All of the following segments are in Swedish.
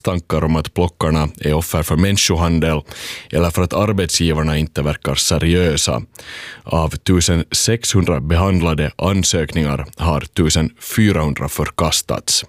tankar om att plockarna är offer för människohandel eller för att arbetsgivarna inte verkar seriösa. Av 1600 behandlade ansökningar har 1400 förkastats.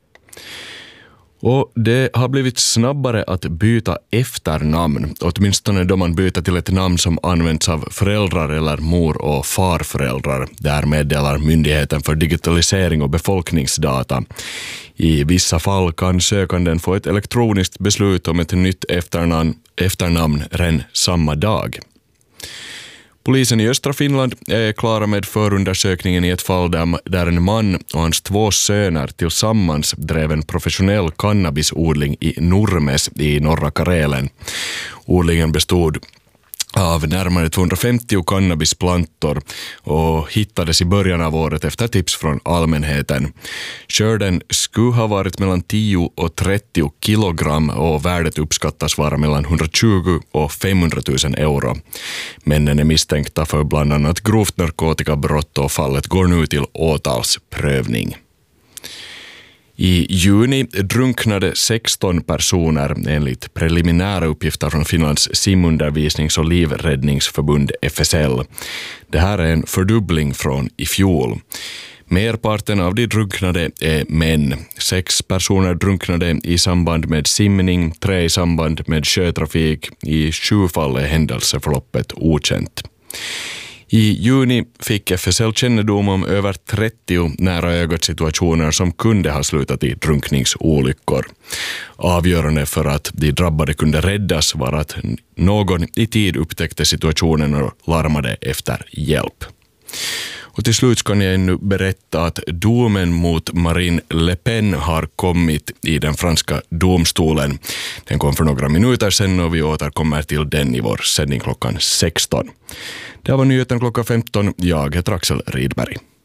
Och det har blivit snabbare att byta efternamn, åtminstone då man byter till ett namn som används av föräldrar eller mor- och farföräldrar. Där meddelar Myndigheten för digitalisering och befolkningsdata. I vissa fall kan sökanden få ett elektroniskt beslut om ett nytt efternamn redan samma dag. Polisen i östra Finland är klara med förundersökningen i ett fall där en man och hans 2 söner tillsammans drev en professionell cannabisodling i Nurmes i norra Karelen. Odlingen bestod av närmare 250 cannabisplantor och hittades i början av året efter tips från allmänheten. Skörden skulle ha varit mellan 10 och 30 kilogram och värdet uppskattas vara mellan 120 och 500 000 euro. Männen är misstänkta för bland annat grovt narkotikabrott och fallet går nu till åtalsprövning. I juni drunknade 16 personer enligt preliminära uppgifter från Finlands simundervisnings- och livräddningsförbund FSL. Det här är en fördubbling från i fjol. Merparten av de drunknade är män. 6 personer drunknade i samband med simning, 3 i samband med sjötrafik. I 7 fall är händelseförloppet okänt. I juni fick FSL kännedom om över 30 nära ögat-situationer som kunde ha slutat i drunkningsolyckor. Avgörande för att de drabbade kunde räddas var att någon i tid upptäckte situationen och larmade efter hjälp. Och till slut kan jag ännu berätta att domen mot Marine Le Pen har kommit i den franska domstolen. Den kom för några minuter sedan och vi återkommer till den i vår sändning klockan 16. Det var nyheten klockan 15. Jag heter Axel Rydberg.